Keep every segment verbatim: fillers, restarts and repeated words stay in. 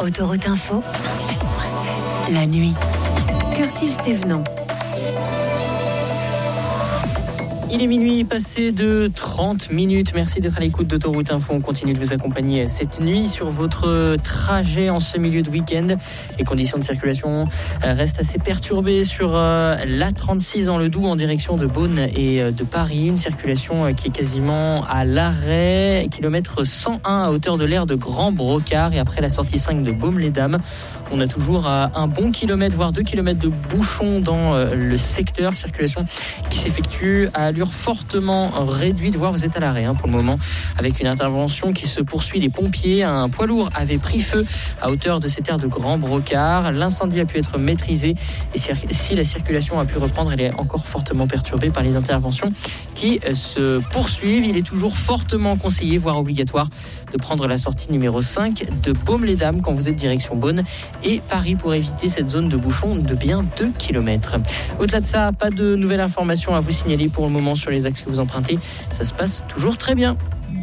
Autoroute Info, cent sept virgule sept. La nuit. Curtis Thévenon. Il est minuit, passé de trente minutes. Merci d'être à l'écoute d'Autoroute Info. On continue de vous accompagner cette nuit sur votre trajet en ce milieu de week-end. Les conditions de circulation restent assez perturbées sur l'A trente-six dans le Doubs en direction de Beaune et de Paris. Une circulation qui est quasiment à l'arrêt. Kilomètre cent un à hauteur de l'aire de Grand Brocard et après la sortie cinq de Baume-les-Dames. On a toujours un bon kilomètre, voire deux kilomètres de bouchons dans le secteur. Circulation qui s'effectue à allure fortement réduite, voire vous êtes à l'arrêt hein, pour le moment, avec une intervention qui se poursuit des pompiers. Un poids lourd avait pris feu à hauteur de cette aire de Grand Brocard. L'incendie a pu être maîtrisé et si la circulation a pu reprendre, elle est encore fortement perturbée par les interventions qui se poursuivent. Il est toujours fortement conseillé, voire obligatoire, de prendre la sortie numéro cinq de Baume-les-Dames quand vous êtes direction Beaune et Paris pour éviter cette zone de bouchon de bien deux kilomètres. Au-delà de ça, pas de nouvelles informations à vous signaler pour le moment sur les axes que vous empruntez. Ça se passe toujours très bien.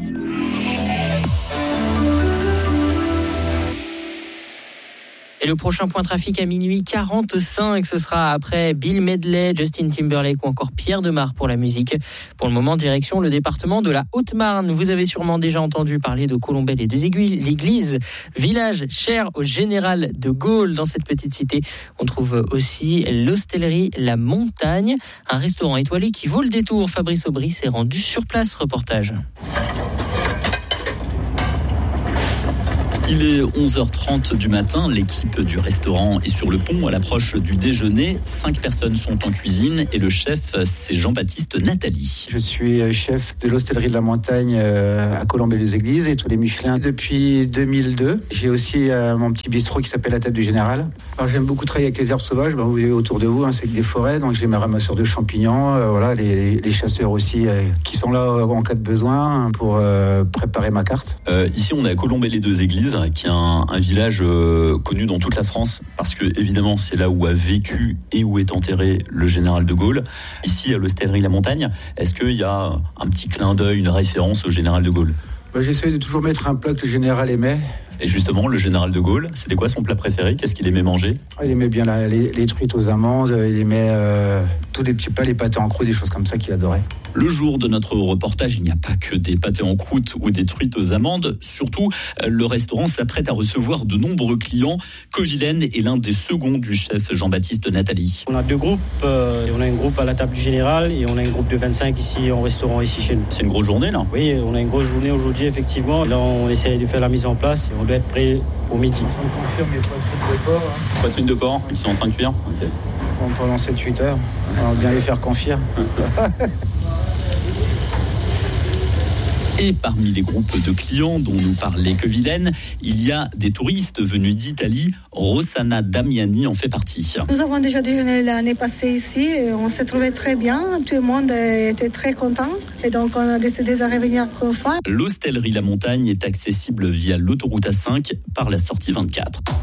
Et le prochain point trafic à minuit quarante-cinq, ce sera après Bill Medley, Justin Timberlake ou encore Pierre Demar pour la musique. Pour le moment, direction le département de la Haute-Marne. Vous avez sûrement déjà entendu parler de Colombelles et des Aiguilles, l'église, village cher au général de Gaulle. Dans cette petite cité, on trouve aussi l'hostellerie La Montagne, un restaurant étoilé qui vaut le détour. Fabrice Aubry s'est rendu sur place, reportage. Il est onze heures trente du matin, l'équipe du restaurant est sur le pont à l'approche du déjeuner. Cinq personnes sont en cuisine et le chef, c'est Jean-Baptiste Nathalie. Je suis chef de l'hostellerie de la Montagne à Colombelles-les-Églises et tous les Michelin depuis deux mille deux. J'ai aussi euh, mon petit bistrot qui s'appelle la Table du Général. Alors j'aime beaucoup travailler avec les herbes sauvages. Ben, vous voyez autour de vous, hein, c'est des forêts, donc j'ai mes ramasseurs de champignons, euh, voilà, les, les chasseurs aussi euh, qui sont là en cas de besoin pour euh, préparer ma carte. Euh, ici, on est à Colombelles-les-Deux-Églises, qui est un, un village euh, connu dans toute la France, parce que évidemment c'est là où a vécu et où est enterré le général de Gaulle. Ici à l'hostellerie La Montagne, est-ce qu'il y a un petit clin d'œil, une référence au général de Gaulle? Bah, j'essaie de toujours mettre un plat que le général aimait. Et justement, le général de Gaulle, c'était quoi son plat préféré? Qu'est-ce qu'il aimait manger? Il aimait bien la, les, les truites aux amandes, il aimait euh, tous les petits plats, les pâtés en croûte, des choses comme ça qu'il adorait. Le jour de notre reportage, il n'y a pas que des pâtés en croûte ou des truites aux amandes. Surtout, le restaurant s'apprête à recevoir de nombreux clients. Covilaine est l'un des seconds du chef Jean-Baptiste Nathalie. On a deux groupes. Euh, on a un groupe à la Table du Général et on a un groupe de vingt-cinq ici en restaurant ici chez nous. C'est une grosse journée là? Oui, on a une grosse journée aujourd'hui effectivement. Là, on essaie de faire la mise en place. On doit être prêt au midi. On confirme les poitrines de porc. Hein. Poitrines de porc, ils sont en train de cuire. Okay. Pendant sept huit heures. On va bien les faire confire. Et parmi les groupes de clients dont nous parlait Covilaine, il y a des touristes venus d'Italie. Rossana Damiani en fait partie. Nous avons déjà déjeuné l'année passée ici et on s'est trouvé très bien. Tout le monde était très content et donc on a décidé de revenir une fois. L'hostellerie La Montagne est accessible via l'autoroute A cinq par la sortie vingt-quatre.